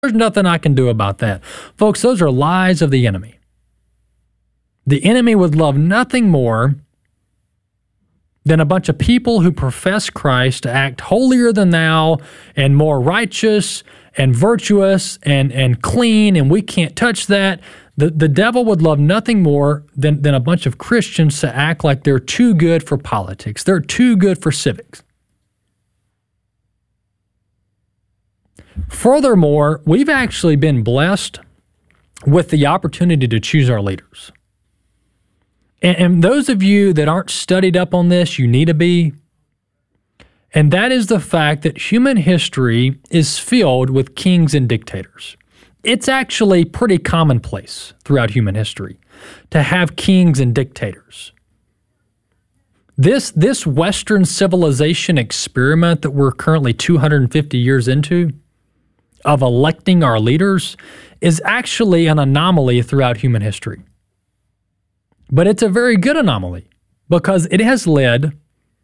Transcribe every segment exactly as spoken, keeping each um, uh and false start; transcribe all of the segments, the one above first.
There's nothing I can do about that. Folks, those are lies of the enemy. The enemy would love nothing more than a bunch of people who profess Christ to act holier than thou and more righteous and virtuous and, and clean, and we can't touch that. The, the devil would love nothing more than, than a bunch of Christians to act like they're too good for politics. They're too good for civics. Furthermore, we've actually been blessed with the opportunity to choose our leaders. And, and those of you that aren't studied up on this, you need to be. And that is the fact that human history is filled with kings and dictators. It's actually pretty commonplace throughout human history to have kings and dictators. This, this Western civilization experiment that we're currently two hundred fifty years into of electing our leaders is actually an anomaly throughout human history. But it's a very good anomaly because it has led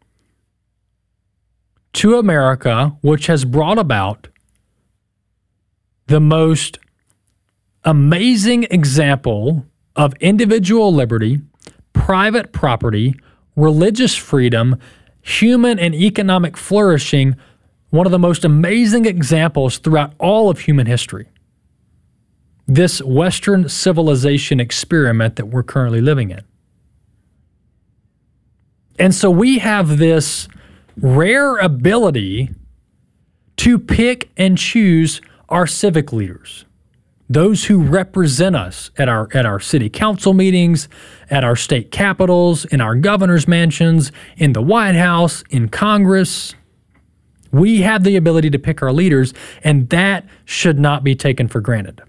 to America, which has brought about the most amazing example of individual liberty, private property, religious freedom, human and economic flourishing, one of the most amazing examples throughout all of human history. This Western civilization experiment that we're currently living in. And so we have this rare ability to pick and choose our civic leaders, those who represent us at our at our city council meetings, at our state capitals, in our governor's mansions, in the White House, in Congress. We have the ability to pick our leaders, and that should not be taken for granted.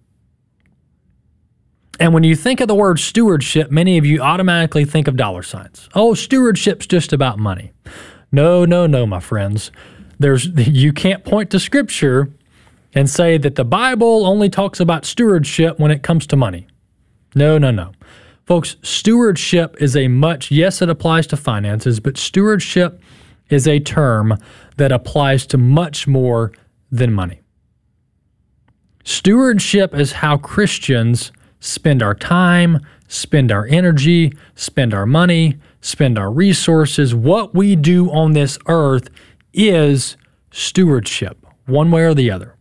And when you think of the word stewardship, many of you automatically think of dollar signs. Oh, stewardship's just about money. No, no, no, my friends. There's you can't point to Scripture and say that the Bible only talks about stewardship when it comes to money. No, no, no. Folks, stewardship is a much, yes, it applies to finances, but stewardship is a term that applies to much more than money. Stewardship is how Christians spend our time, spend our energy, spend our money, spend our resources. What we do on this earth is stewardship, one way or the other.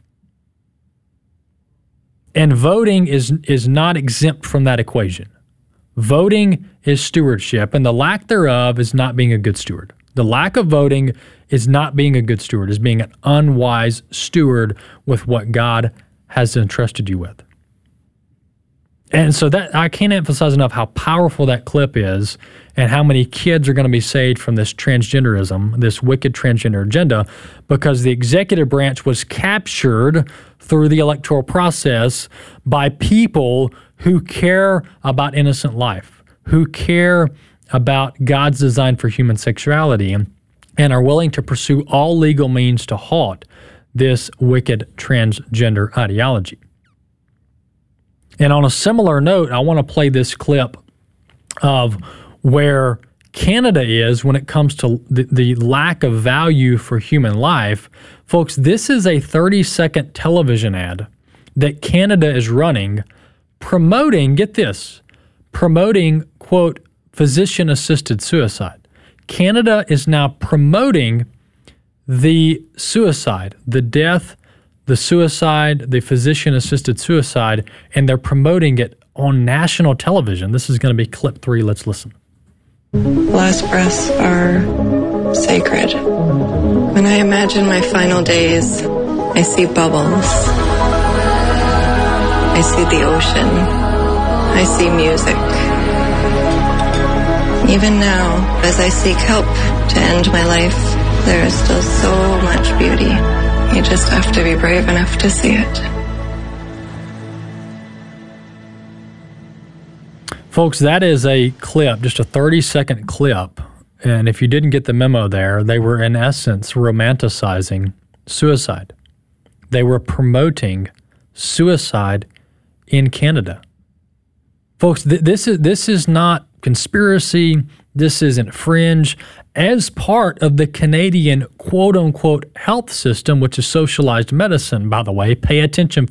And voting is, is not exempt from that equation. Voting is stewardship, and the lack thereof is not being a good steward. The lack of voting is not being a good steward, is being an unwise steward with what God has entrusted you with. And so that I can't emphasize enough how powerful that clip is and how many kids are going to be saved from this transgenderism, this wicked transgender agenda, because the executive branch was captured through the electoral process by people who care about innocent life, who care about God's design for human sexuality, and are willing to pursue all legal means to halt this wicked transgender ideology. And on a similar note, I want to play this clip of where Canada is when it comes to the, the lack of value for human life. Folks, this is a thirty-second television ad that Canada is running promoting, get this, promoting, quote, physician-assisted suicide. Canada is now promoting the suicide, the death, the suicide, the physician-assisted suicide, and they're promoting it on national television. This is going to be clip three. Let's listen. Last breaths are sacred. When I imagine my final days, I see bubbles. I see the ocean. I see music. Even now, as I seek help to end my life, there is still so much beauty. You just have to be brave enough to see it. Folks, that is a clip, just a thirty-second clip. And if you didn't get the memo there, they were in essence romanticizing suicide. They were promoting suicide in Canada. Folks, th- this is this is not conspiracy. This isn't fringe. As part of the Canadian quote-unquote health system, which is socialized medicine, by the way, pay attention,